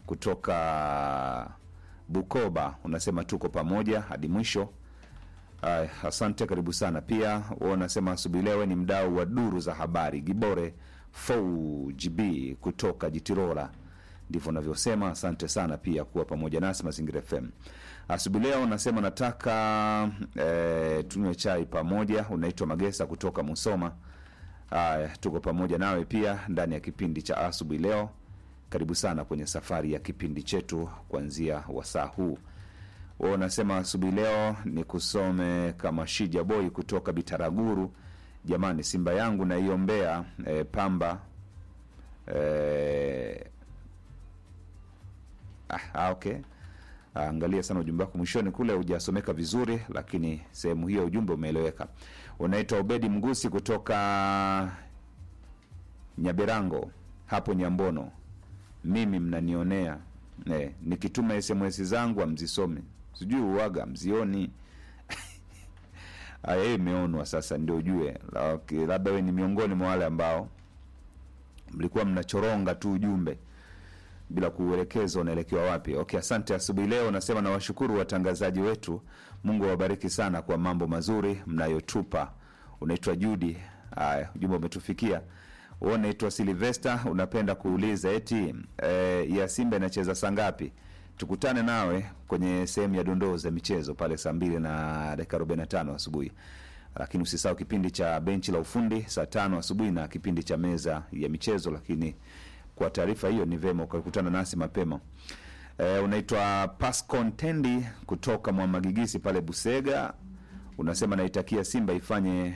kutoka Bukoba unasema tuko pamoja hadi mwisho. Asante, karibu sana. Pia unasema asubuhi leo ni mdau wa duru za habari. Gibore 4GB kutoka Jitirola, ndivyo unavyosema. Asante sana pia kuwa pamoja nasi Mazingira FM. Asubuhi leo unasema nataka tunywe chai pamoja. Unaitwa Magesa kutoka Musoma. Tuko pamoja nawe pia ndani ya kipindi cha asubuhi leo. Karibu sana kwenye safari ya kipindi chetu kuanzia wasaa huu. Unasema asubuhi leo ni kusome kama Shija Boy kutoka Bitaraguru. Jamani, Simba yangu naiombea Pamba. Okay. Angalia sana ujumbe wako mwishoni kule hujasomeka vizuri, lakini sehemu hiyo ujumbe umeeleweka. Unaitwa Obedi Mgusi kutoka Nyaberango hapo Nyambono. Mimi mnanionea nikituma SMS zangu amzisome. Sijui uwaga mzioni. Imeonwa sasa ndio ujue. Okay, labda wewe ni miongoni mwa wale ambao mlikuwa mnachoronga tu ujumbe bila kuelekeza unaelekewa wapi. Okay, asante. Asubuhi leo nasema na washukuru watangazaji wetu. Mungu awabariki sana kwa mambo mazuri mnayotupa. Unaitwa Judy. Ujumbe umetufikia. Unaitwa Sylvester, unapenda kuuliza eti ya Simba inacheza saa ngapi? Tukutane nawe kwenye sehemu ya dondoo za michezo pale saa 2:45 asubuhi. Lakini usisahau kipindi cha benchi la ufundi saa 5 asubuhi na kipindi cha meza ya michezo. Lakini kwa taarifa hiyo ni vema ukakutana nasi mapema. Unaitwa Pascontendi kutoka Mwamagigisi pale Busega. Unasema naitakia Simba ifanye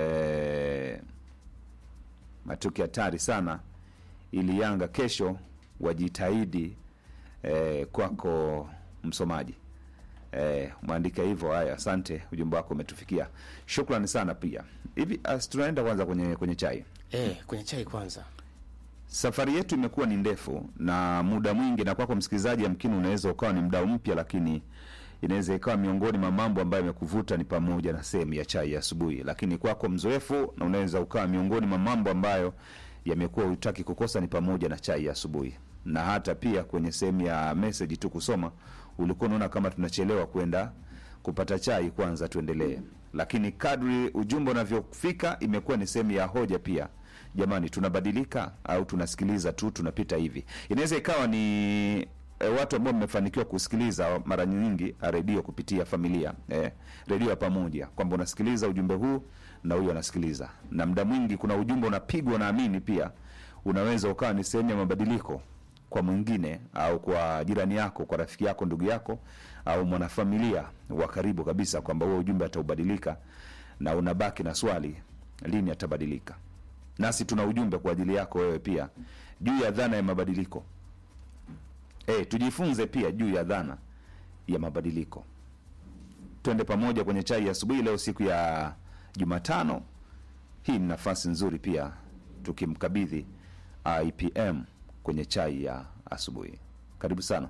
matukio hatari sana ili Yanga kesho wajitahidi. Kwako msomaji. Muandika hivyo. Haya, asante, ujumbe wako umetufikia. Shukrani sana pia. Hivi tunaenda kwanza kwenye chai. Kwenye chai kwanza. Safari yetu imekuwa ni ndefu na muda mwingi, na kwako msikilizaji yamkini unaweza ukawa ni mdau mpya, lakini inaweza ikawa miongoni mwa mambo ambayo yamekuvuta ni pamoja na sehemu ya chai ya asubuhi. Lakini kwako mzoefu na unaweza ukawa miongoni mwa mambo ambayo yamekuwa hutaki kukosa ni pamoja na chai ya asubuhi. Na hata pia kwenye sehemu ya message tu kusoma ulikuwa unaona kama tunachelewa kwenda kupata chai, kwanza tuendelee. Lakini kadri ujumbe unavyofika imekuwa ni sehemu ya hoja pia. Jamani, tunabadilika au tunasikiliza tu tunapita hivi? Inaweza ikawa ni watu ambao mmefanikiwa kusikiliza mara nyingi redio kupitia familia, redio ya pamoja, kwamba unasikiliza ujumbe huu na huyu anasikiliza, na muda mwingi kuna ujumbe unapigwa. Naamini pia unaweza ukawa ni sehemu ya mabadiliko kwa mwingine au kwa jirani yako, kwa rafiki yako, ndugu yako au mwanafamilia wa karibu kabisa, kwamba huo ujumbe ataubadilika na unabaki na swali, lini atabadilika? Nasi tuna ujumbe kwa ajili yako wewe pia juu ya dhana ya mabadiliko. Tujifunze pia juu ya dhana ya mabadiliko. Twende pamoja kwenye chai ya asubuhi leo, siku ya Jumatano. Hii ni nafasi nzuri pia tukimkabidhi IPM kwenye chai ya asubuhi. Karibu sana.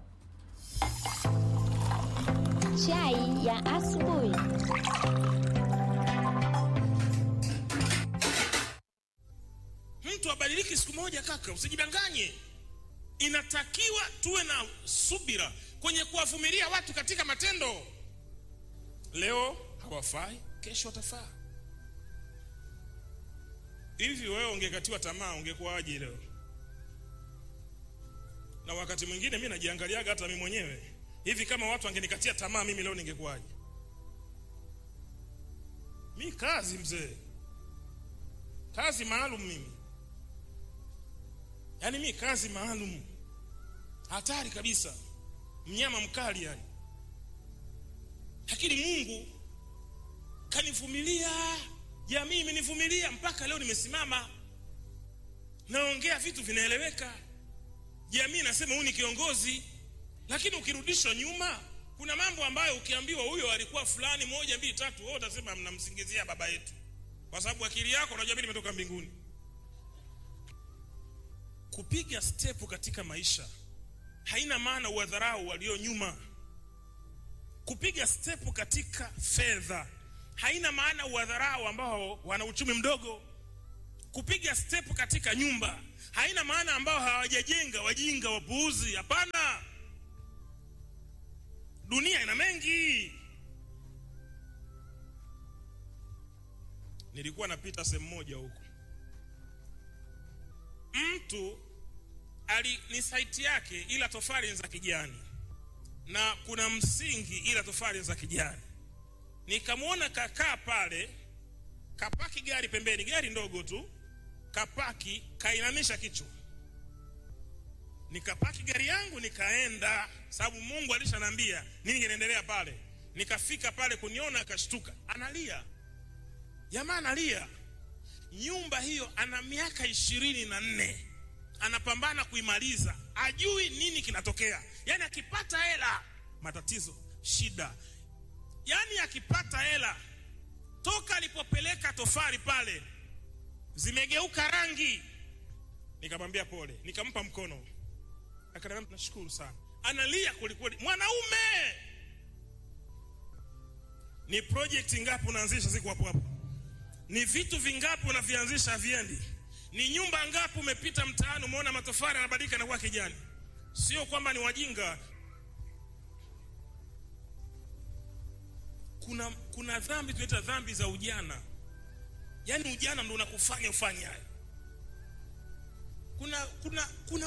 Chai ya asubuhi. Mtu abadiliki siku moja kaka, usijidanganye. Inatakiwa tuwe na subira kwenye kuwavumilia watu katika matendo. Leo hawafai, kesho watafaa. Hivi wewe ungekatiwa tamaa ungekuwaje leo? Na wakati mwingine mimi najiangaliaga hata mimi mwenyewe. Hivi kama watu wangenikatia tamaa mimi leo ningekuwaje? Mimi kazi mzee. Kazi maalum mimi. Yaani mimi kazi maalum. Hatari kabisa. Mnyama mkali yani. Lakini Mungu kanivumilia. Jamii imenivumilia mpaka leo nimesimama. Naongea vitu vinaeleweka. Jamii nasema huyu ni kiongozi. Lakini ukirudishwa nyuma, kuna mambo ambayo ukiambiwa huyo alikuwa fulani 1 2 3, wewe utasema mnamsingizia baba yetu. Kwa sababu akili yako unajua mimi nimetoka mbinguni. Kupiga step katika maisha haina maana uwadharau walio nyuma. Kupiga step katika fedha haina maana uwadharau ambao wana uchumi mdogo. Kupiga step katika nyumba haina maana ambao hawajajenga wajinga wapuuzi, hapana. Dunia ina mengi. Nilikuwa napita sehemu moja huko, mtu ni site yake ila tofali za kijani na kuna msingi ila tofali za kijani. Nikamwona kakaa pale, kapaki gari pembeni, gari ndogo tu, kapaki, kainamisha kichwa. Nikapaki gari yangu nikaenda, sababu Mungu alishaniambia nini kinaendelea pale. Nikafika pale, kuniona akashtuka, analia. Jamaa analia. Nyumba hiyo ana miaka 24. Anapambana kuimaliza. Ajui nini kinatokea. Yaani akipata hela, matatizo, shida. Yaani akipata hela, toka alipopeleka tofali pale, zimegeuka rangi. Nikamwambia pole, nikampa mkono. Akaniambia tunashukuru sana. Analia kweli. Mwanaume! Ni project ngapi unaanzisha siku hapo hapo? Ni vitu vingapi unavianzisha viendi? Ni nyumba ngapi umepita mtaani umeona matofali yanabadilika na kuwa kijani? Sio kwamba ni wajinga. Kuna dhambi tunaita dhambi za ujana. Yaani ujana ndio unakufanya ufanye hayo. Kuna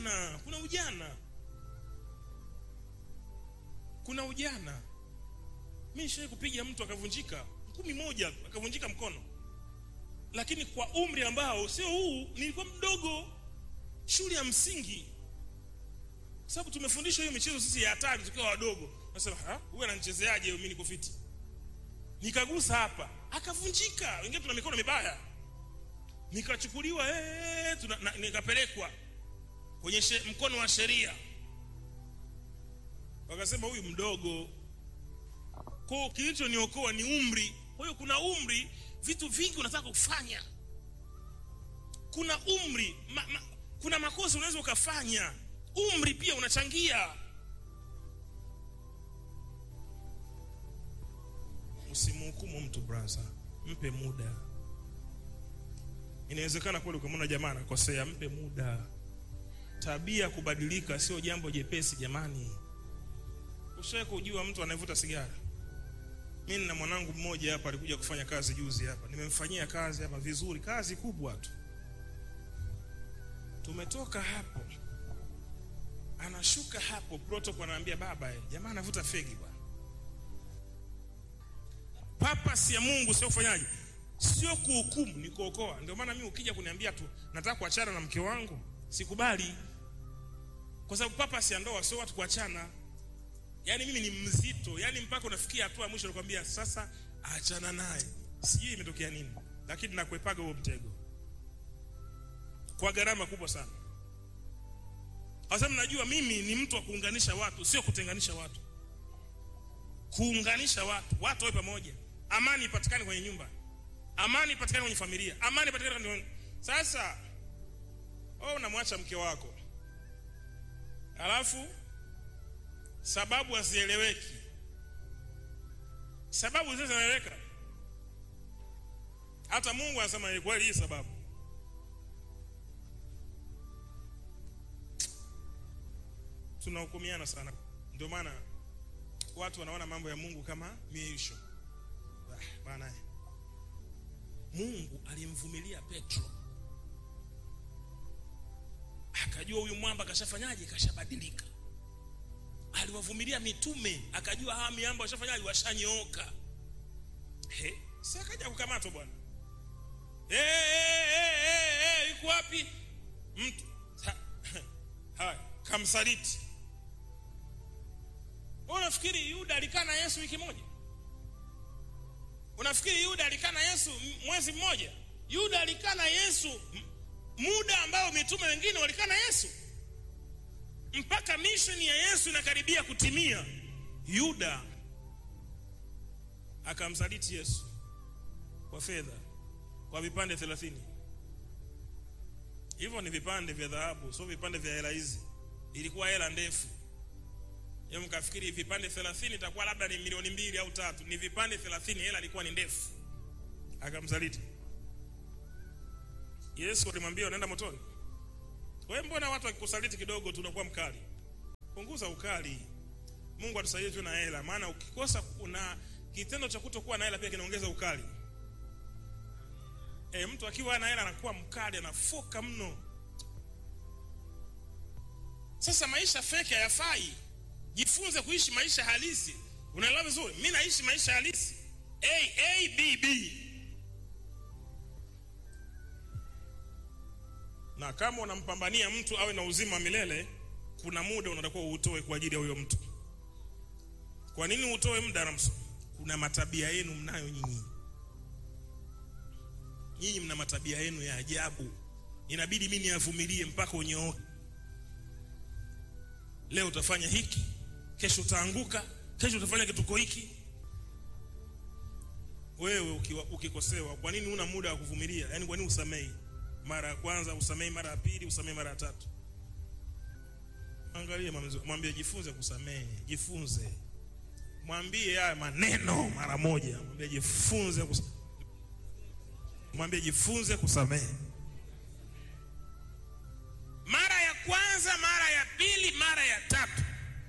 ujana. Mimi nishawahi kupiga mtu akavunjika ngumi moja, akavunjika mkono. Lakini kwa umri ambao sio huu, nilikuwa mdogo, shule ya msingi. Sababu tumefundishwa hiyo michezo sisi ya hatari tukiwa wadogo. Nasema, huyu ananichezeaje mimi niko fiti? Nikagusa hapa, akavunjika. Wengine tuna mikono mibaya. Nikachukuliwa nikapelekwa kwenye mkono wa sheria. Wakasema huyu mdogo. Kwa kilichoniokoa ni umri. Kwa hiyo kuna umri, vitu vingi unataka kufanya. Kuna umri, kuna makosa unaweza ukafanya. Umri pia unachangia. Usimhukumu mtu brother, mpe muda. Inawezekana kweli ukamwona jamaa anakosea, mpe muda. Tabia kubadilika sio jambo jepesi jamani. Ushawahi kujua mtu anayevuta sigara? Mimi na mwanangu mmoja hapa alikuja kufanya kazi juzi hapa. Nimemfanyia kazi hapa vizuri, kazi kubwa tu. Tumetoka hapo, anashuka hapo, protocol anaambia baba, jamaa anavuta fegi bwana. Purpose ya Mungu sio kufanyaje? Sio kuhukumu, ni kuokoa. Ndio maana mimi ukija kuniambia tu nataka kuachana na mke wangu, sikubali. Kwa sababu purpose ya ndoa sio watu kuachana. Yaani mimi ni mzito, yaani mpaka unafikia hatua ya mwisho nakwambia sasa achana naye. Sijui imetokea nini, lakini nakwepaga huo mtego. Kwa gharama kubwa sana. Kwa sababu najua mimi ni mtu wa kuunganisha watu, sio kutenganisha watu. Kuunganisha watu, watu wawe pamoja. Amani ipatikane kwenye nyumba. Amani ipatikane kwenye familia. Amani ipatikane kwenye... Sasa unamwacha mke wako, alafu sababu hazieleweki. Sababu zinaeleweka. Hata Mungu anasema ni kweli hii sababu. Tunahukumiana sana. Ndio maana watu wanaona mambo ya Mungu kama miisho. Bana. Mungu alimvumilia Petro. Akajua huyu mwamba kashafanyaje, kashabadilika. Aliwavumilia mitume, akajua hawa miamba washafanyaje, washanyooka. Sasa akaja kukamatwa bwana. Yuko wapi? Mtu. Haya, kamsaliti. Unafikiri Yuda alikaa na Yesu wiki moja? Unafikiri Yuda alikaa na Yesu mwezi mmoja? Yuda alikaa na Yesu muda ambao mitume wengine walikaa na Yesu. Mpaka mission ya Yesu inakaribia kutimia, Yuda akamsaliti Yesu kwa fedha, kwa vipande 30. Hivyo ni vipande vya dhahabu, sio vipande vya hela hizi. Ilikuwa hela ndefu. Yeye mkafikiri vipande 30 itakuwa labda ni milioni 2 au 3. Ni vipande 30, hela ilikuwa ni ndefu. Akamsaliti. Yesu alimwambia unaenda motoni. Wewe mbona watu wakikusaliti kidogo tu unakuwa mkali? Punguza ukali. Mungu atusaidie tu na hela, maana ukikosa kuna kitendo cha kutokuwa na hela pia kinaongeza ukali. Mtu akiwa na hela anakuwa mkali, anafoka mno. Sasa maisha fake hayafai. Jifunze kuishi maisha halisi. Unaelewa vizuri? Mimi naishi maisha halisi. A B B. Na kama unampambania mtu awe na uzima wa milele, kuna muda unatakiwa uutoe kwa ajili ya huyo mtu. Kwa nini utoe muda Ramso? Kuna matabia yenu mnayo nyinyi. Nyinyi mna matabia yenu ya ajabu. Inabidi mimi niyavumilie mpaka unyooke. Leo utafanya hiki, kesho utaanguka, kesho utafanya kituko hiki. Wewe ukikosewa, kwa nini una muda wa kuvumilia? Yaani kwa nini usamehi? Mara ya kwanza usamehi, mara ya pili usamehi, mara ya tatu. Angalia, mwambie jifunze kusamehe, jifunze. Mwambie haya maneno mara moja, mwambie jifunze kusamehe. Mwambie jifunze kusamehe. Mara ya kwanza, mara ya pili, mara ya tatu.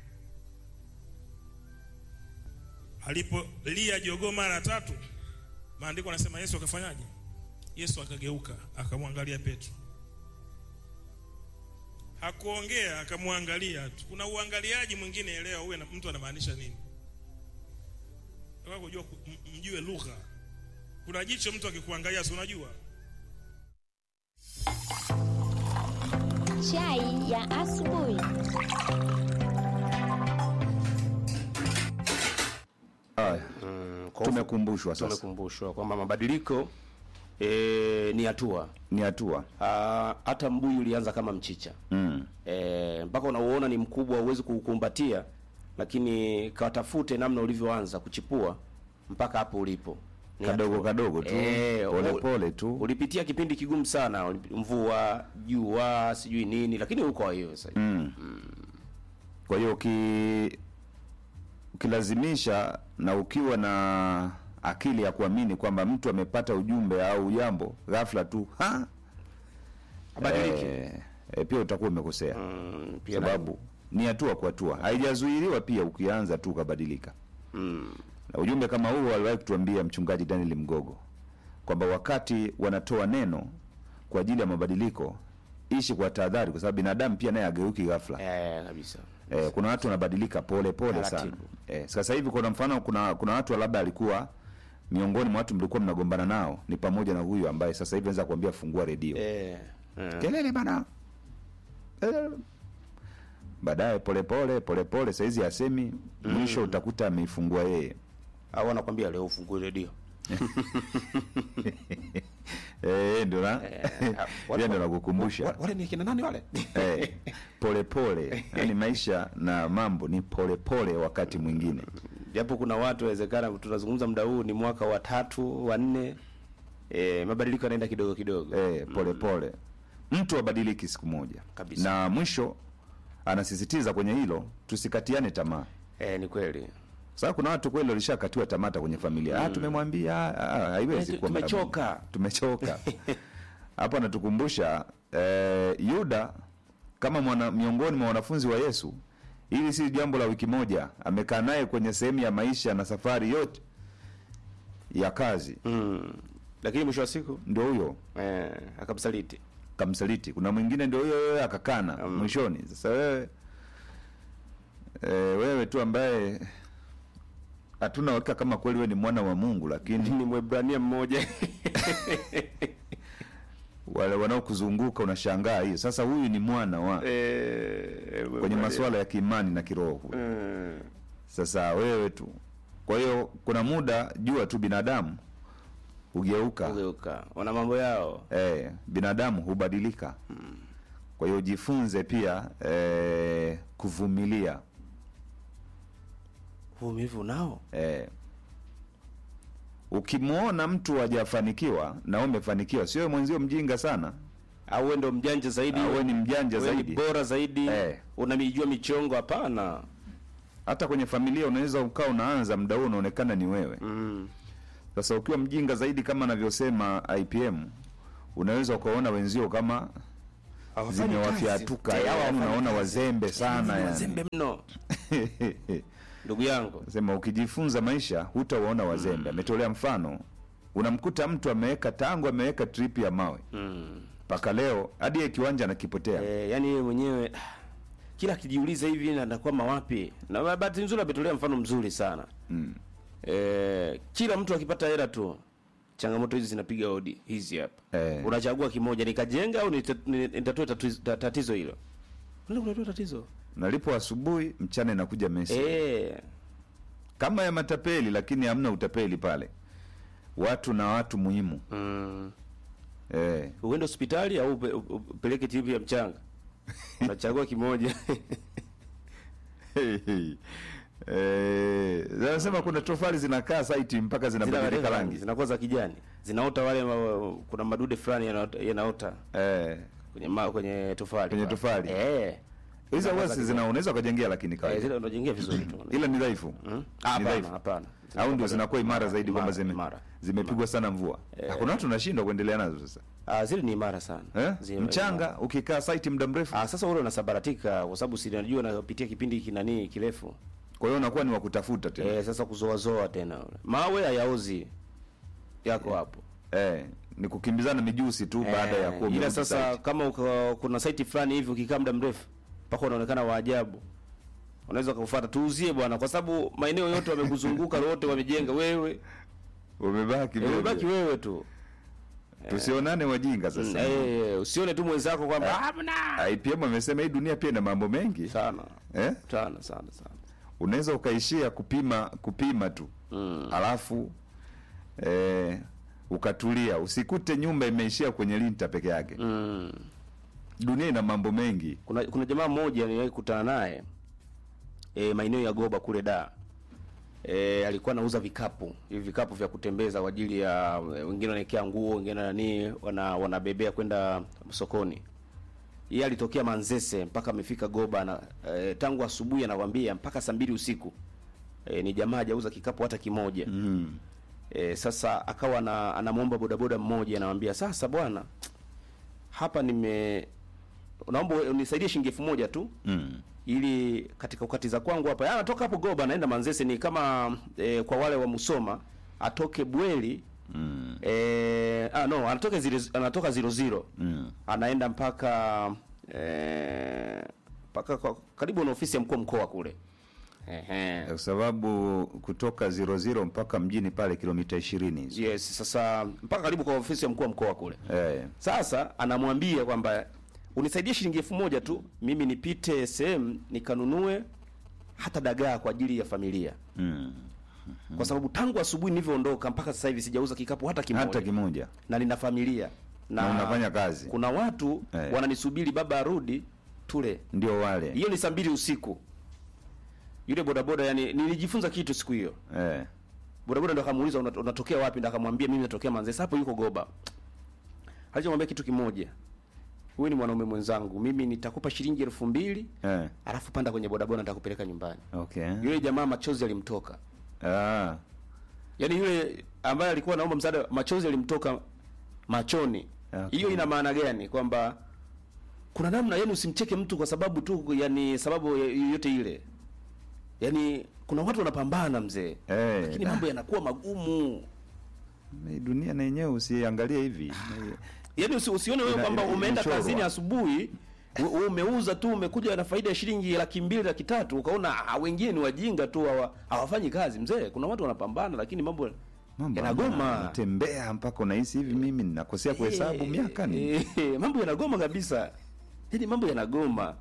Alipolia jogoo mara ya tatu, maandiko yanasema Yesu akafanyaje? Yesu akageuka, akamwangalia Petro. Hakuongea, akamwangalia tu. Kuna uangaliaji mwingine, elewa uwe na mtu anamaanisha nini. Nataka kujua, mjue lugha. Kuna jicho mtu akikuangalia si unajua. Chai ya asubuhi. Tumekumbushwa sasa. Tumekumbushwa kwamba mabadiliko ni hatua. Ni hatua. Hata mbuyu ulianza kama mchicha. Mpaka unauona ni mkubwa uweze kuukumbatia, lakini katafute namna ulivyoanza kuchipua mpaka hapo ulipo. Kadogo kadogo tu. Pole pole tu. Ulipitia kipindi kigumu sana, mvua, jua, sijui nini, lakini uko hiyo sasa. Kwa hiyo ukilazimisha na ukiwa na akili ya kuamini kwamba mtu amepata ujumbe au jambo ghafla tu abadilike, pia utakuwa umekosea. Pia sababu ni hatua kwa hatua, haijazuiliwa pia ukianza tu kubadilika. Na ujumbe kama huo aliwahi kutuambia mchungaji Daniel Mgogo kwamba wakati wanatoa neno kwa ajili ya mabadiliko, ishi kwa tahadhari, kwa sababu binadamu pia naye ageuki ghafla. Kabisa. Kuna watu wanabadilika pole pole sana. Sasa hivi kuna mfano, kuna watu labda alikuwa miongoni mwa watu mlikuwa mnagombana nao, ni pamoja na huyu ambaye sasa hivi anaweza kuambia fungua redio. Kelele bana. Baadaye pole pole sasa hizi asemi, mwisho utakuta ameifungua yeye. Au anakuambia leo ufungue redio. Ndio na. Ndio nakukumbusha. Wale ni kina nani wale? Pole pole. Yaani maisha na mambo ni pole pole wakati mwingine. Japo kuna watu wawezekana tunazungumza muda huu ni mwaka wa 3, wa 4. Mabadiliko yanaenda kidogo kidogo. Pole pole. Mtu abadiliki siku moja. Kabisa. Na mwisho anasisitiza kwenye hilo, tusikatiane tamaa. Ni kweli. Sasa kuna watu kweli walishakatiwa tamata kwenye familia. Tumemwambia haiwezi kuwa tumechoka. Hapo anatukumbusha Yuda kama miongoni mwa wanafunzi wa Yesu, ili si jambo la wiki moja, amekaa naye kwenye sehemu ya maisha na safari yote ya kazi. Lakini mwisho wa siku ndio huyo akamsaliti. Kuna mwingine ndio huyo akakana mwishoni. Sasa wewe tu ambaye hatuna hakika kama kweli wewe ni mwana wa Mungu, lakini ni Mwebrania mmoja. Wale wanaokuzunguka unashangaa hiyo. Sasa huyu ni mwana wa kwenye masuala ya kiimani na kiroho. Sasa wewe tu. Kwa hiyo kuna muda jua tu binadamu hugeuka. Wana mambo yao. Binadamu hubadilika. Kwa hiyo jifunze pia kuvumilia. Uvumilivu nao. Ukimuona mtu hajafanikiwa na umefanikiwa, sio mwenzio mjinga sana, au wewe ndo mjanja zaidi, au ni mjanja zaidi, bora zaidi, unamijua michongo. Hapana. Hata kwenye familia unaweza ukao unaanza muda huo unaonekana ni wewe. Sasa ukiwa mjinga zaidi kama anavyosema IPM, unaweza ukaona wenzio kama Hawafanyi zimewafyatuka, kazi. yaani Hawafanyi unaona kazi. wazembe sana yani. Wazembe mno. Ndugu yangu. Sema ukijifunza maisha hutawaona wazembe. Ametolea mfano, unamkuta mtu ameweka trip ya mawe mpaka leo hadi ya kiwanja anakipotea. Yani yeye mwenyewe kila akijiuliza hivi na anakwama wapi. Na bahati nzuri ametolea mfano mzuri sana. Kila mtu akipata hela tu changamoto hizi zinapiga hodi hizi hapa. Unachagua kimoja, nikajenga au nitatue tatizo hilo. Unatatoa tatizo. Nalipo asubuhi, mchana inakuja message. Kama ya matapeli, lakini hamna utapeli pale. Watu na watu muhimu. Uende hospitali au upeleke tipu ya mchanga. Unachagua kimoja. Nasema kuna tofali zinakaa site mpaka zinabadilika rangi. Zinakuwa za kijani. Zinaota wale kuna madude fulani yanaota. Kwenye tofali. Kwenye tofali. Hizo wasi unaweza kujengea lakini kawaida. Zile unajengea vizuri tu. Ila ni dhaifu. Hapana. Au ndio zinakuwa imara zaidi kwamba zimepigwa sana mvua. Hakuna watu wanashindwa kuendelea nazo sasa. Zile ni imara sana. Mchanga ukikaa site muda mrefu. Sasa ule unasabaratika kwa sababu si unajua unapitia kipindi kinani kirefu. Kwa hiyo unakuwa ni wa kutafuta tena. Sasa kuzoazoa tena. Mawe hayaozi yako hapo. Ni kukimbizana mijusi tu baada ya kuwa. Ila sasa kama kuna site fulani hivi ukikaa muda mrefu mpaka unaonekana wa ajabu. Unaweza kufuata tuuzie bwana kwa sababu maeneo yote wamekuzunguka wote wamejenga wewe. Umebaki wewe tu. Tusionane wajinga sasa. Usione tu mwenzako kwamba hamna. IPM amesema hii dunia pia ina mambo mengi sana. Sana. Unaweza ukaishia kupima tu. Alafu ukatulia, usikute nyumba imeishia kwenye linta peke yake. Dunia ina mambo mengi. Kuna jamaa mmoja niliwahi kukutana naye maeneo ya Goba kule Dar. Alikuwa anauza vikapu, hivi vikapu vya kutembeza kwa ajili ya wengine wanaekea nguo, wengine wanabebea kwenda sokoni. Yeye alitokea Manzese mpaka amefika Goba na tangu asubuhi anawaambia mpaka saa 2 usiku. Ni jamaa hajauza kikapu hata kimoja. Sasa akawa anamuomba bodaboda mmoja anamwambia sasa bwana hapa naomba unisaidie shilingi 1000 tu. Ili katika ukatiza kwangu hapa anatoka hapo Goba anaenda Manzese ni kama kwa wale wa Musoma atoke Bweli anatoka 00 anaenda mpaka karibu na ofisi ya mkoa kule. Kwa sababu kutoka 00 mpaka mjini pale kilomita 20 hizo. Yes, sasa mpaka karibu kwa ofisi ya mkoa kule. Sasa anamwambia kwamba unisaidie shilingi 1000 tu mimi nipite sehemu nikanunue hata dagaa kwa ajili ya familia. Kwa sababu tangu asubuhi nilivyoondoka mpaka sasa hivi sijauza kikapu hata kimoja. Na nina familia na unafanya kazi. Kuna watu wananisubiri baba arudi tule. Ndio wale. Hiyo ni saa 2 usiku. Yule bodaboda yani nilijifunza kitu siku hiyo. Bodaboda ndo akamuuliza unatokea wapi, ndo akamwambia mimi natokea Manzese hapo yuko Goba. Alimwambia kitu kimoja. Wewe ni mwanaume mwenzangu, mimi nitakupa shilingi 2000 alafu panda kwenye bodaboda nitakupeleka nyumbani. Yule jamaa machozi alimtoka. Yaani yule ambaye alikuwa anaomba msaada machozi alimtoka machoni. Hiyo ina maana gani? Kwamba kuna namna yani usimcheke mtu kwa sababu tu yani sababu yoyote ile. Yaani kuna watu wanapambana mzee. Lakini mambo yanakuwa magumu. Dunia na yenyewe usiangalie hivi. Yaani usione wewe kwamba umeenda kazini asubuhi, umeuza tu umekuja na faida ya shilingi 200,000 300,000 ukaona wengine ni wajinga tu hawafanyi kazi mzee. Kuna watu wanapambana lakini mambo yanagoma. Tembea mpaka unahisi hivi mimi ninakosea kuhesabu miaka ni. Mambo yanagoma kabisa. Yaani mambo yanagoma.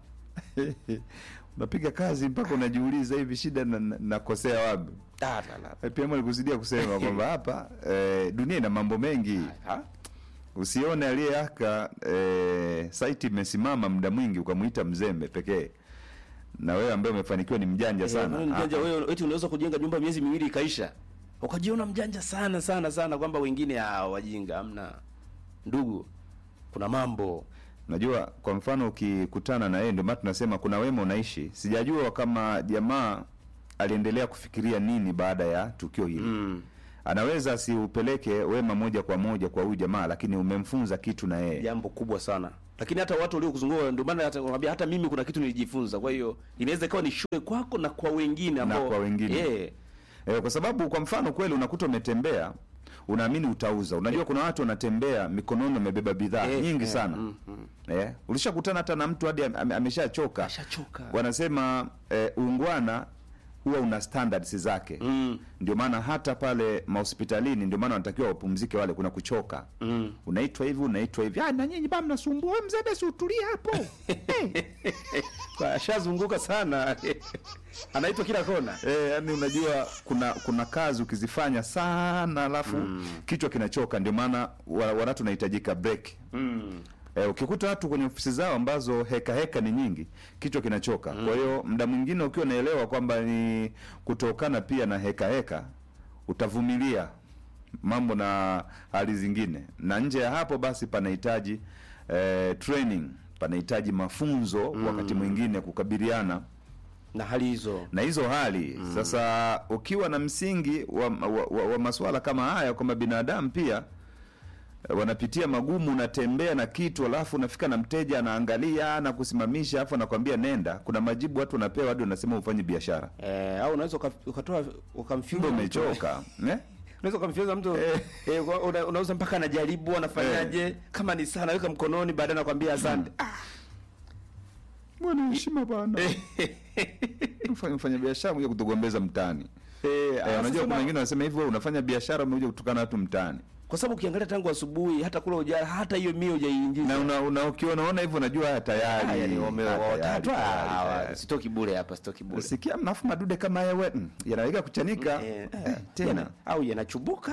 Unapiga kazi mpaka unajiuliza hivi shida nakosea wapi? Pia nilikusudia kusema kwamba hapa dunia ina mambo mengi. Usione aliyeaka site imesimama muda mwingi ukamuita mzembe pekee. Na wewe ambaye umefanikiwa ni mjanja sana. Mjanja wewe eti unaweza kujenga nyumba miezi 2 ikaisha. Ukajiona mjanja sana kwamba wengine wajinga hamna. Ndugu, kuna mambo. Najua kwa mfano ukikutana na yeye ndio maana tunasema kuna wema unaishi. Sijajua kama jamaa aliendelea kufikiria nini baada ya tukio hili. Anaweza asiupeleke wema moja kwa moja kwa huyu jamaa lakini umemfunza kitu na yeye. Jambo kubwa sana. Lakini hata watu waliokuzunguka, ndio maana hata nakwambia, hata mimi kuna kitu nilijifunza. Kwa hiyo inaweza ikawa ni shule kwako na kwa wengine ambao na kwa wengine kwa sababu kwa mfano kweli unakuta umetembea, unaamini utauza. Unajua kuna watu wanatembea mikononi wamebeba bidhaa nyingi sana. Ulishakutana hata na mtu hadi ameshachoka. Wanasema ungwana huwa una standards zake. Ndio maana hata pale mahospitalini ndio maana wanatakiwa wapumzike wale, kuna kuchoka. Unaitwa hivi, unaitwa hivi. Na nyinyi bado mnasumbua, wewe mzee basi utulie hapo. Ashazunguka sana. Anaitwa kila kona. Yani unajua kuna kazi ukizifanya sana alafu kichwa kinachoka, ndio maana watu tunahitajika break. Ukikuta watu kwenye ofisi zao ambazo heka ni nyingi, kichwa kinachoka. Kwa hiyo muda mwingine ukiwa naelewa kwamba ni kutokana pia na heka, utavumilia mambo na hali zingine. Na nje ya hapo basi panahitaji training, panahitaji mafunzo wakati mwingine kukabiliana na hali hizo. Sasa ukiwa na msingi wa masuala kama haya, kwamba binadamu pia wanapitia magumu, unatembea na kitu alafu unafika na mteja anaangalia na kusimamisha alafu anakuambia nenda, kuna majibu watu wanapewa hadi unasema ufanye biashara. Au unaweza ukatoa ukamfyonza, ndio umechoka. Unaweza kumfyonza mtu unauza mpaka anajaribu anafanyaje, kama ni sana weka mkononi, baadaye anakuambia asante. Bwana heshima bwana. Ufanye biashara mmoja kutogombeza mtaani. Unajua kuna wengine wanasema hivi, wewe unafanya biashara umekuja kutukana na watu mtaani. Kwa sababu ukiangalia tangu asubuhi hata kula ujara, hata hiyo mio hujaiingiza. Na ukiona hivyo unajua tayari yani sitoki bure hapa, sitoki bure. Sikia mnafu madude kama yewe yanaweka kuchanika tena au yanachubuka.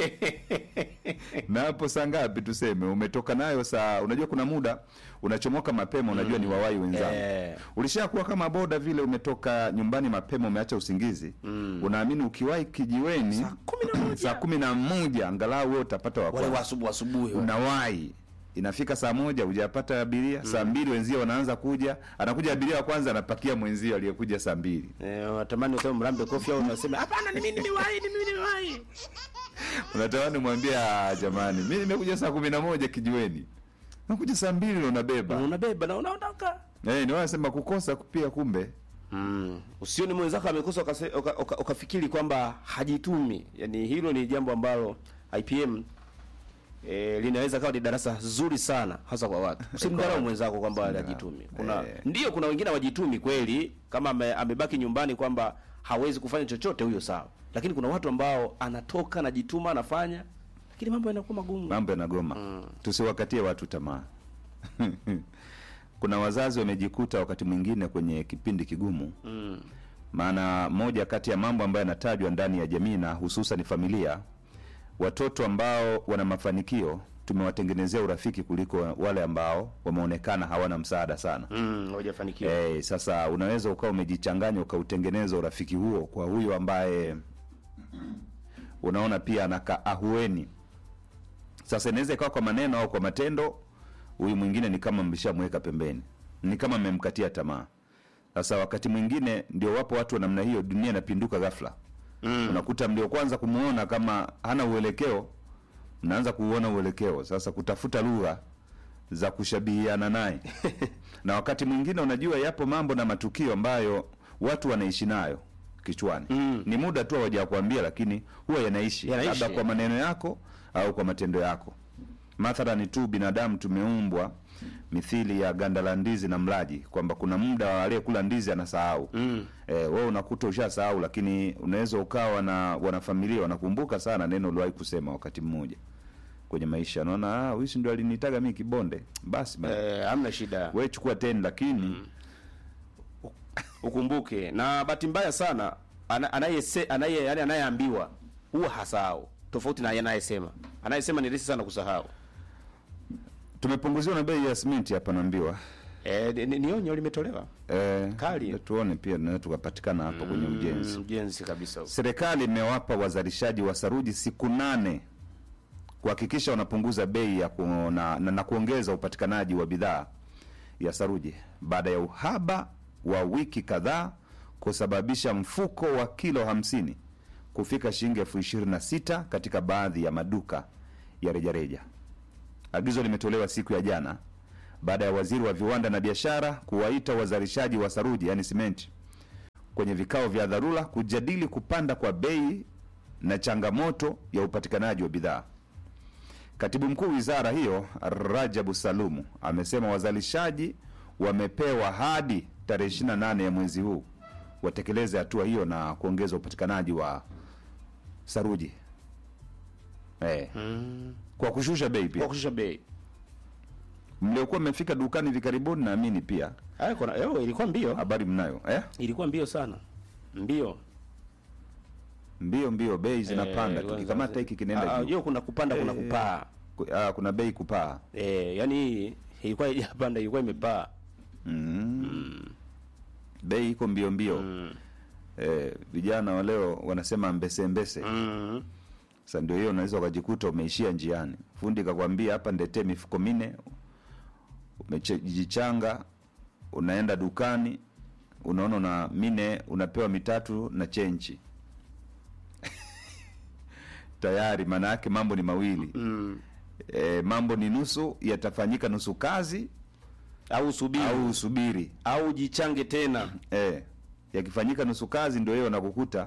Na hapo saa ngapi tuseme umetoka nayo saa, unajua kuna muda unachomoka mapema, unajua ni wawai wenzangu. Ulishakuwa kama boda vile, umetoka nyumbani mapema, umeacha usingizi. Unaamini ukiwahi kijiweni saa 11 angalau wewe utapata wale asubuhi. Unawahi. Inafika saa 1 hujapata abiria, saa 2 wenzio wanaanza kuja, anakuja abiria wa kwanza anapakia mwenzio aliyekuja saa 2. Unatamani useme mrambe kofi au unasema hapana, mimi nimewahi. Unatamani mwambie jamani, mimi nimekuja saa 11 kijiweni. Nakuja saa 2 na unabeba na unaondoka. Ni wanasema kukosa pia kumbe. Usioni mwenzako amekosa ukafikiri kwamba hajitumi. Yaani hilo ni jambo ambalo IPM linaweza kawa ni darasa zuri sana hasa kwa watu. Usimdharau mwenzako kwamba hajitumi. Kuna wengine hawajitumi kweli, kama amebaki nyumbani kwamba hawezi kufanya chochote, huyo sawa. Lakini kuna watu ambao anatoka anajituma anafanya, lakini mambo yanakuwa magumu. Mambo yanagoma. Tusiwakatie watu tamaa. Kuna wazazi wamejikuta wakati mwingine kwenye kipindi kigumu. Maana moja kati ya mambo ambayo yanatajwa ndani ya jamii na hususan familia, watoto ambao wana mafanikio tumewatengenezea urafiki kuliko wale ambao wameonekana hawana msaada sana. Hawajafanikiwa. Sasa unaweza ukawa umejichanganya ukautengeneza urafiki huo kwa huyo ambaye unaona pia anaka ahueni. Sasa inaweza ikawa kwa maneno au kwa matendo, huyu mwingine ni kama mmeshamweka pembeni, ni kama mmemkatia tamaa. Sasa wakati mwingine ndio wapo watu wa namna hiyo, dunia inapinduka ghafla. Unakuta mlio kwanza kumuona kama hana uelekeo, mnaanza kuuona uelekeo. Sasa kutafuta lugha za kushabihiana naye. Na wakati mwingine unajua yapo mambo na matukio ambayo watu wanaishi nayo kichwani. Ni muda tu hawajakuambia, lakini huwa yanaishi labda kwa maneno yako au kwa matendo yako. Mathalan tu binadamu tumeumbwa mithili ya ganda la ndizi na mlaji, kwamba kuna muda aliyekula ndizi anasahau. Wewe unakuta ushasahau, lakini unaweza ukawa na wanafamilia wanakumbuka sana neno uliwahi kusema wakati mmoja kwenye maisha. Unaona huyu ndio alinitaga mimi kibonde. Basi hamna shida. Wewe chukua tena, lakini ukumbuke. Na bahati mbaya sana anayeambiwa huwa hasahau, tofauti na anayesema. Anayesema ni rahisi sana kusahau. Tumepunguziwa na bei ya simenti hapa naambiwa. Ni onyo limetolewa. Kali. Tuone pia na tukapatikana hapa kwenye ujenzi. Ujenzi kabisa. Serikali imewapa wazalishaji wa saruji siku 8 kuhakikisha wanapunguza bei ya na kuongeza upatikanaji wa bidhaa ya saruji baada ya uhaba wa wiki kadhaa kusababisha mfuko wa kilo 50 kufika shilingi 26,000 katika baadhi ya maduka ya rejareja. Agizo limetolewa siku ya jana baada ya waziri wa viwanda na biashara kuwaita wazalishaji wa saruji yani simenti kwenye vikao vya dharura kujadili kupanda kwa bei na changamoto ya upatikanaji wa bidhaa. Katibu mkuu wizara hiyo Rajabu Salumu amesema wazalishaji wamepewa hadi tarehe 28 ya mwezi huu watekeleze hatua hiyo na kuongeza upatikanaji wa saruji. Kwa kushusha bei pia. Kwa kushusha bei. Mliokuwa mmefika dukani hivi karibuni naamini pia. Ilikuwa mbio. Habari mnayo, Ilikuwa mbio sana. Mbio bei zinapanda. Tukikamata hiki kinaenda juu. Kuna kupanda kuna kupaa. Kuna bei kupaa. Yani ilikuwa haijapanda, ilikuwa imepaa. Bei iko mbio. Vijana wa leo wanasema mbese. Sasa ndio hiyo unaweza ukajikuta umeishia njiani. Fundi kakwambia hapa ndetee mifuko 4. Umejichanga, unaenda dukani, unaona na 4 unapewa 3 na chenchi. Tayari maana yake mambo ni mawili. Mambo ni nusu, yatafanyika nusu kazi au subiri au jichange tena. Yakifanyika nusu kazi ndio hiyo unakukuta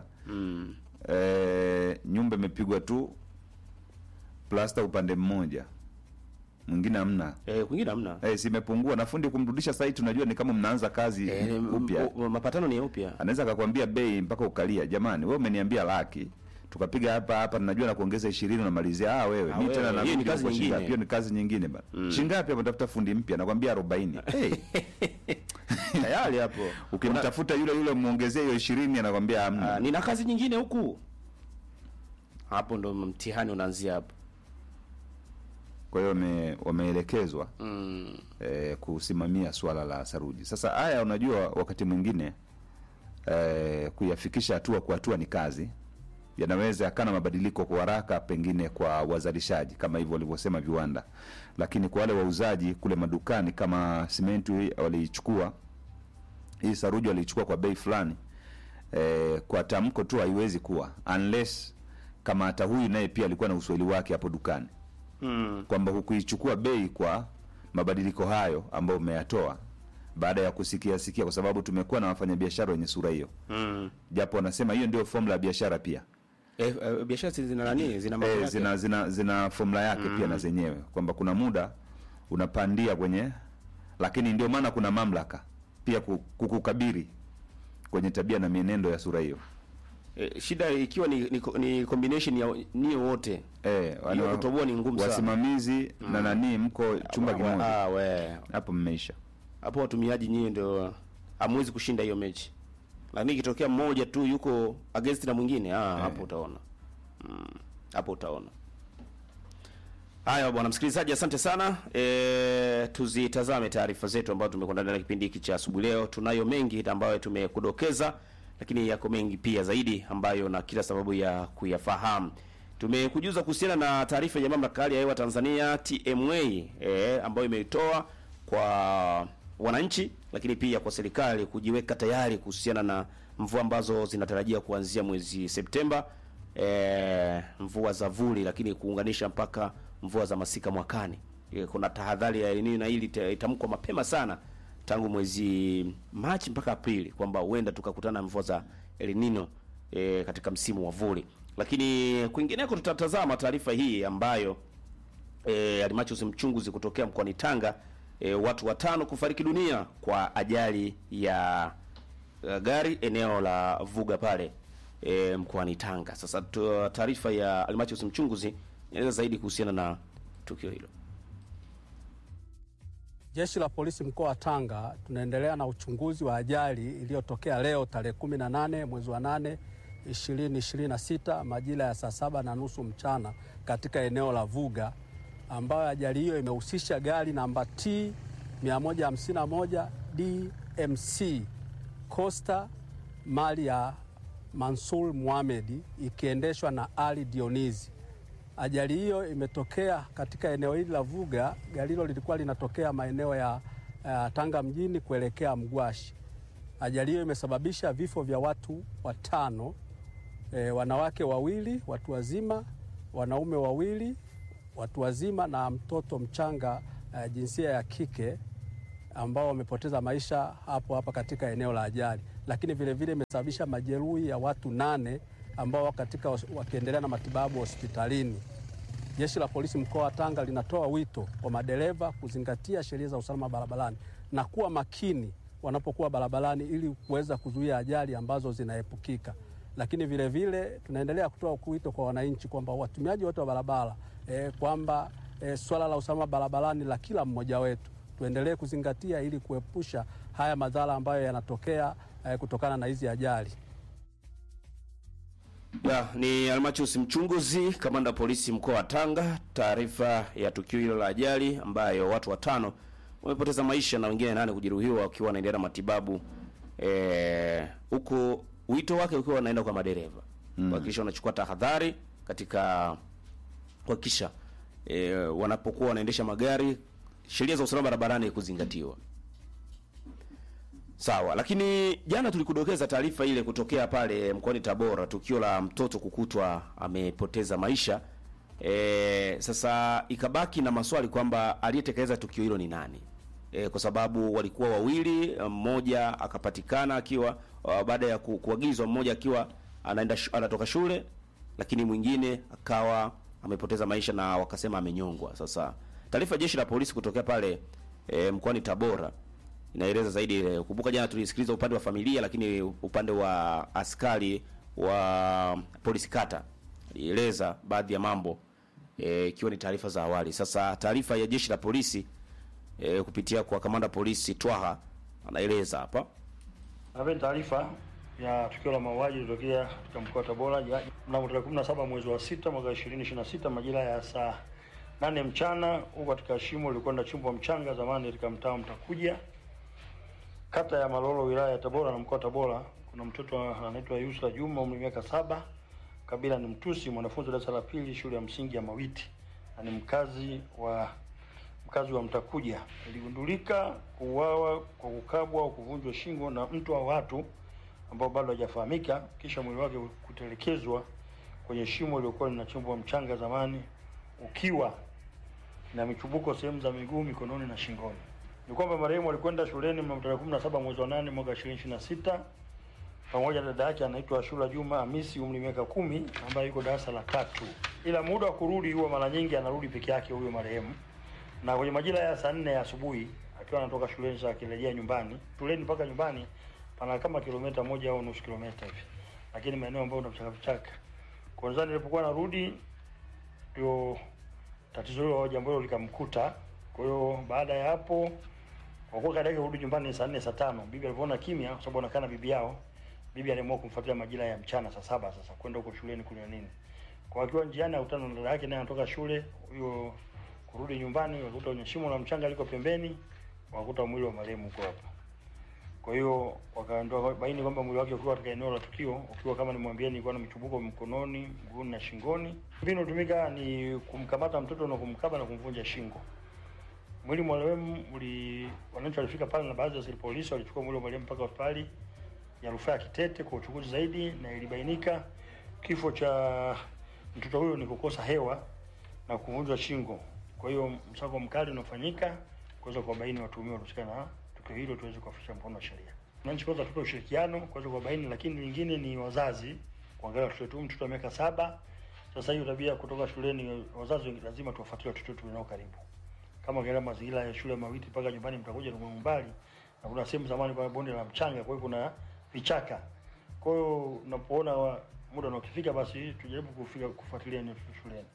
nyumba imepigwa tu plasta upande mmoja. Mwingine hamna. Kwingine hamna. Simepungua na fundi kumrudisha site unajua ni kama mnaanza kazi upya. Mapatano ni upya. Anaweza akakwambia bei mpaka ukalia. Jamani, wewe umeniambia laki. Tukapiga hapa najua na kuongeza 20 na malizia wewe. Mimi tena na hiyo ni kazi nyingine. Hiyo ni kazi nyingine bana. Shingapi hapo tafuta fundi mpya nakwambia 40. Tayari hapo. Ukimtafuta yule muongezee hiyo 20 anakwambia hamna. Nina kazi nyingine huku. Hapo ndo mtihani unaanzia hapo. Kwa hiyo wameelekezwa kusimamia swala la saruji. Sasa haya unajua wakati mwingine kuyafikisha hatua kwa hatua ni kazi. Yanaweza yakana mabadiliko kwa haraka pengine kwa wazalishaji kama hivyo walivyosema viwanda. Lakini kwa wale wauzaji kule madukani kama simenti walichukua hii saruji walichukua kwa bei fulani kwa tamko tu haiwezi kuwa unless kama hata huyu naye pia alikuwa na uswahili wake hapo dukani. Kwamba hukuichukua bei kwa mabadiliko hayo ambayo umeyatoa baada ya kusikia kwa sababu tumekuwa na wafanyabiashara wenye sura hiyo. Japo wanasema hiyo ndio formula ya biashara pia. Biashara zina nani? Zina formula yake pia na zenyewe kwamba kuna muda unapandia kwenye, lakini ndio maana kuna mamlaka pia kukukabiri kwenye tabia na mienendo ya sura hiyo. Shida ikiwa ni combination ya niyo wote. Kutoboa ni ngumu sana. Wasimamizi na nani mko chumba kimoja. Hapo mmeisha. Hapo watumiaji nyinyi ndio hamwezi kushinda hiyo mechi. Lakini ikitokea mmoja tu yuko against na mwingine, hapo utaona. Hapo utaona. Haya bwana msikilizaji, asante sana. Tuzitazame taarifa zetu ambazo tumekuandalia ndani ya kipindi hiki cha asubuhi leo. Tunayo mengi ambayo tumekudokeza, lakini yako mengi pia zaidi ambayo na kila sababu ya kuyafahamu. Tumekujuza kuhusiana na taarifa ya mamlaka ya hali ya hewa Tanzania TMA ambayo imeitoa kwa wananchi lakini pia kwa serikali kujiweka tayari kuhusiana na mvua ambazo zinatarajia kuanzia mwezi Septemba, mvua za vuli lakini kuunganisha mpaka mvua za masika mwakani. Kuna tahadhari ya eneo na hili itamkwa mapema sana tangu mwezi Machi mpaka Aprili kwamba huenda tukakutana mvua za El Nino katika msimu wa vuli. Lakini kwingineko tutatazama taarifa hii ambayo Almachus Mchunguzi kutokea mkoani Tanga, watu 5 kufariki dunia kwa ajali ya gari eneo la Vuga pale mkoani Tanga. Sasa taarifa ya Almachus Mchunguzi inaeleza zaidi kuhusiana na tukio hilo. Jeshi la polisi mkoa wa Tanga tunaendelea na uchunguzi wa ajali iliyotokea leo tarehe 18 mwezi wa 8 2026 majira ya saa 7:30 mchana katika eneo la Vuga, ambayo ajali hiyo imehusisha gari namba T 151 DMC Costa mali ya Mansur Mohamed ikiendeshwa na Ali Dionizi. Ajali hiyo imetokea katika eneo hili la Vuga. Gari hilo lilikuwa linatokea maeneo ya Tanga mjini kuelekea Mgwashi. Ajali hiyo imesababisha vifo vya watu 5, wanawake 2 watu wazima, wanaume 2 watu wazima na mtoto mchanga jinsia ya kike ambao wamepoteza maisha hapo hapa katika eneo la ajali, lakini vile vile imesababisha majeruhi ya watu 8 ambao wakiendelea na matibabu hospitalini. Jeshi la Polisi mkoa wa Tanga linatoa wito kwa madereva kuzingatia sheria za usalama barabarani na kuwa makini wanapokuwa barabarani ili kuweza kuzuia ajali ambazo zinaepukika. Lakini vile vile tunaendelea kutoa wito kwa wananchi kwamba watumiaji wote wa barabara kwamba swala la usalama barabarani la kila mmoja wetu tuendelee kuzingatia ili kuepusha haya madhara ambayo yanatokea kutokana na hizi ajali. Ni Almachus Mchunguzi, kamanda polisi mkoa wa Tanga. Taarifa ya tukio hilo la ajali ambayo watu 5 wamepoteza maisha na wengine 8 kujeruhiwa wakiwa wanaendelea matibabu. Huko wito wake ukiwa wanaenda kwa madereva kuhakikisha wanachukua tahadhari katika kuhakikisha wanapokuwa wanaendesha magari, sheria za usalama barabarani kuzingatiwa. Sawa, lakini jana tulikudokeza taarifa ile kutokea pale mkoani Tabora, tukio la mtoto kukutwa amepoteza maisha. Sasa ikabaki na maswali kwamba aliyetekeleza tukio hilo ni nani? Kwa sababu walikuwa wawili, mmoja akapatikana akiwa baada ya kuagizwa, mmoja akiwa anatoka shule, lakini mwingine akawa amepoteza maisha na wakasema amenyongwa. Sasa taarifa jeshi la polisi kutokea pale mkoani Tabora inaeleza zaidi. Kumbuka jana tulisikiliza upande wa familia, lakini upande wa askari wa polisi kata alieleza baadhi ya mambo ikiwa ni taarifa za awali. Sasa taarifa ya jeshi la polisi kupitia kwa kamanda polisi Twaha anaeleza hapa. Habari taarifa ya tukio la mauaji lililotokea katika mkoa wa Tabora mnamo tarehe 17 mwezi wa 6 mwaka 2026 majira ya saa 8 mchana huko katika shimo lilikwenda chimbwa mchanga zamani katika mtaa Mtakuja, kata ya Malolo, wilaya ya Tabora na mkoa wa Tabora. Kuna mtoto anaitwa Yusra Juma, umri miaka 7, kabila ni Mtusi, mwanafunzi wa darasa la pili shule ya msingi ya Mawiti na ni mkazi wa Mtakuja. Iligundulika kuuawa kwa kukabwa au kuvunjwa shingo na mtu au watu ambao bado hajafahamika, kisha mwili wake kutelekezwa kwenye shimo lililokuwa linachimbwa mchanga zamani, ukiwa na michubuko sehemu za miguu, mikononi na shingoni. Ni kwamba marehemu alikwenda shuleni mnamo tarehe 17 mwezi wa 8 mwaka 2026 pamoja na dada yake anaitwa Shura Juma Hamisi, umri miaka 10, ambaye yuko darasa la 3. Ila muda wa kurudi huwa mara nyingi anarudi peke yake huyo marehemu. Na kwenye majira ya saa 4 ya asubuhi akiwa anatoka shuleni sasa akirejea nyumbani, shuleni mpaka nyumbani pana kama kilomita 1 au nusu kilomita hivi. Lakini maeneo ambayo una vichaka. Kwanza nilipokuwa narudi ndio tatizo hilo jambo hilo likamkuta. Kwa hiyo baada ya hapo kwa kuwa kadake kurudi nyumbani saa 4 saa 5, bibi alipoona kimya kwa sababu anakaa na bibi yao, bibi aliamua kumfuatilia majira ya mchana saa 7 sasa kwenda huko shuleni kuna nini. Kwa akiwa njiani akutana na dada yake naye anatoka shule, huyo kurudi nyumbani wakakuta kwenye shimo la mchanga liko pembeni, wakakuta mwili wa marehemu huko hapa. Kwa hiyo wakaondoa baini kwamba mwili wake ukiwa katika eneo la tukio ukiwa kama nimwambia ni kwa na michubuko mkononi, mguuni na shingoni. Mbinu iliyotumika ni kumkamata mtoto na kumkaba na kumvunja shingo. Mwili wa marehemu wananchi walifika pale na baadhi ya polisi walichukua mwili wa marehemu mpaka hospitali ya rufaa ya Kitete kwa uchunguzi zaidi, na ilibainika kifo cha mtoto huyo ni kukosa hewa na kuvunjwa shingo. Kwa hiyo msako mkali unafanyika kuweza kuwabaini watuhumiwa waliohusika na tukio hilo tuweze kuwafikisha mkono wa sheria. Wananchi kwanza tupe ushirikiano kuweza kuwabaini, lakini lingine ni wazazi kuangalia watoto wetu. Mtoto wa miaka 7 sasa hiyo tabia kutoka shuleni, wazazi lazima tuwafuatilie watoto wetu nao karibu. Kama gharama mazingira ya shule Mawiti mpaka nyumbani Mtakuja ni mbali, na kuna sehemu zamani kwa bonde la mchanga, kwa hiyo kuna vichaka. Kwa hiyo unapoona muda unakifika, basi tujaribu kufuatilia ni shuleni.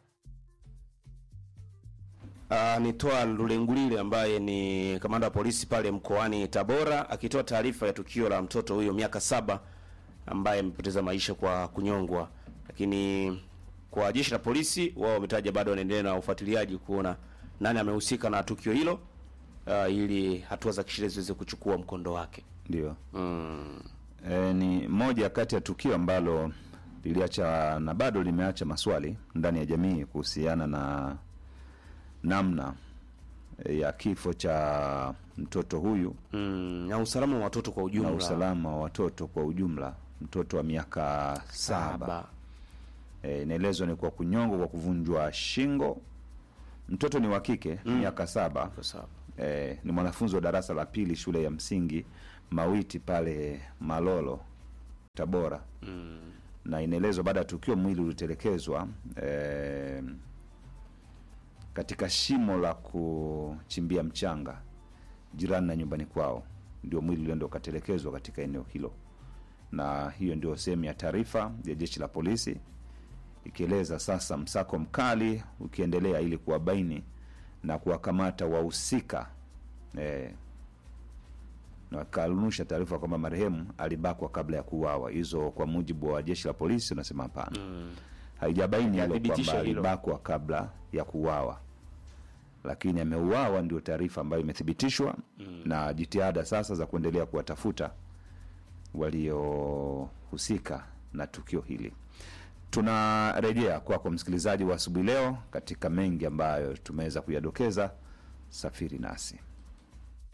Ni Toa Lulengulile ambaye ni kamanda wa polisi pale mkoani Tabora akitoa taarifa ya tukio la mtoto huyo miaka 7 ambaye amepoteza maisha kwa kunyongwa. Lakini kwa jeshi la polisi wao wametaja bado wanaendelea na ufuatiliaji kuona nani amehusika na tukio hilo ili hatua za kisheria ziweze kuchukua mkondo wake. Ndio. Ni moja kati ya tukio ambalo liliacha na bado limeacha maswali ndani ya jamii kuhusiana na namna ya kifo cha mtoto huyu na usalama wa watoto kwa ujumla. Na usalama wa watoto kwa ujumla. Mtoto wa miaka 7. Inaelezwa ni kwa kunyongwa kwa kuvunjwa shingo Mtoto ni wa kike, miaka 7. Kwa sababu Ni mwanafunzi wa darasa la pili shule ya msingi Mawiti pale Malolo, Tabora. Na inaelezwa baada ya tukio mwili ulitelekezwa katika shimo la kuchimbia mchanga jirani na nyumbani kwao, ndio mwili ulienda ukatelekezwa katika eneo hilo. Na hiyo ndio sehemu ya taarifa ya jeshi la polisi, ikieleza sasa msako mkali ukiendelea ili kuwabaini na kuwakamata wahusika. Na kanusha taarifa kwamba marehemu alibakwa kabla ya kuuawa. Hizo kwa mujibu wa jeshi la polisi unasema hapana. Haijabaini hilo kwamba alibakwa kabla ya kuuawa, lakini ameuawa, ndio taarifa ambayo imethibitishwa. Na jitihada sasa za kuendelea kuwatafuta waliohusika na tukio hili. Tunarejea kwako msikilizaji wa asubuhi leo katika mengi ambayo tumeweza kuyadokeza. Safiri nasi.